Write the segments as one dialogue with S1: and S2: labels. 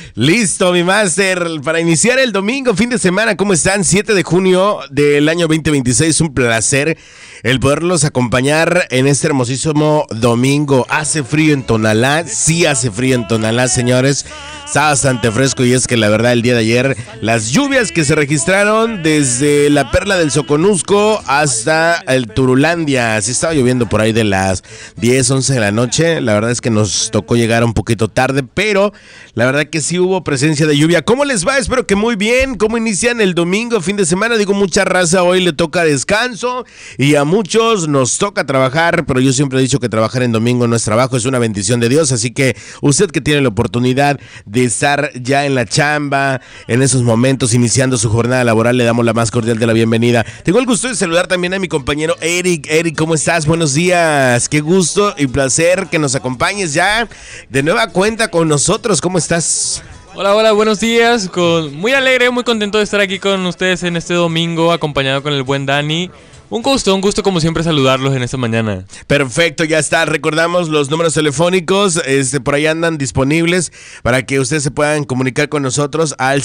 S1: Listo, mi máster, para iniciar el domingo, fin de semana, ¿cómo están? 7 de junio del año 2026, un placer el poderlos acompañar en este hermosísimo domingo. Hace frío en Tonalá, sí hace frío en Tonalá, señores. Está bastante fresco y es que la verdad el día de ayer las lluvias que se registraron desde la Perla del Soconusco hasta el Turulandia, sí estaba lloviendo por ahí de las 10, 11 de la noche. La verdad es que nos tocó llegar un poquito tarde, pero la verdad que sí hubo presencia de lluvia. ¿Cómo les va? Espero que muy bien. ¿Cómo inician el domingo, fin de semana? Digo, mucha raza hoy le toca descanso y a muchos nos toca trabajar, pero yo siempre he dicho que trabajar en domingo no es trabajo, es una bendición de Dios. Así que usted que tiene la oportunidad de estar ya en la chamba, en esos momentos, iniciando su jornada laboral, le damos la más cordial de la bienvenida. Tengo el gusto de saludar también a mi compañero Eric. Eric, ¿cómo estás? Buenos días. Qué gusto y placer que nos acompañes ya de nueva cuenta con nosotros. ¿Cómo estás?
S2: Hola, buenos días. Muy alegre, muy contento de estar aquí con ustedes en este domingo, acompañado con el buen Dani. Un gusto como siempre saludarlos en esta mañana.
S1: Perfecto, ya está. Recordamos los números telefónicos, por ahí andan disponibles para que ustedes se puedan comunicar con nosotros al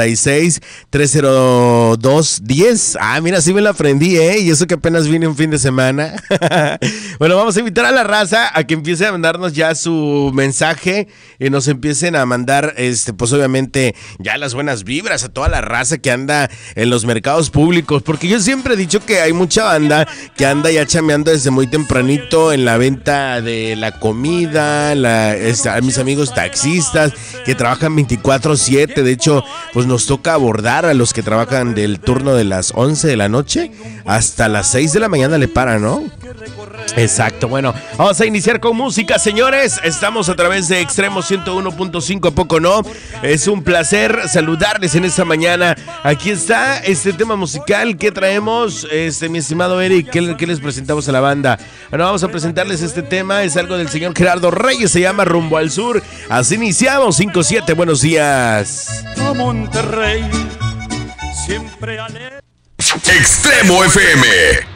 S1: 66-302-10. Ah, mira, sí me lo aprendí, y eso que apenas vine un fin de semana. Bueno, vamos a invitar a la raza a que empiece a mandarnos ya su mensaje y nos empiecen a mandar, pues obviamente ya las buenas vibras a toda la raza que anda en los mercados públicos, porque yo siempre he dicho que hay mucha banda que anda ya chameando desde muy tempranito en la venta de la comida, a mis amigos taxistas que trabajan 24/7, de hecho, pues nos toca abordar a los que trabajan del turno de las 11 de la noche hasta las 6 de la mañana le paran, ¿no? Exacto, bueno, vamos a iniciar con música, señores. Estamos a través de Extremo 101.5, ¿a poco no? Es un placer saludarles en esta mañana. Aquí está este tema musical que traemos, mi estimado Eric. ¿Qué les presentamos a la banda? Bueno, vamos a presentarles este tema. Es algo del señor Gerardo Reyes, se llama Rumbo al Sur. Así iniciamos, 5-7, buenos días.
S3: A Monterrey, siempre alegre.
S4: Extremo FM.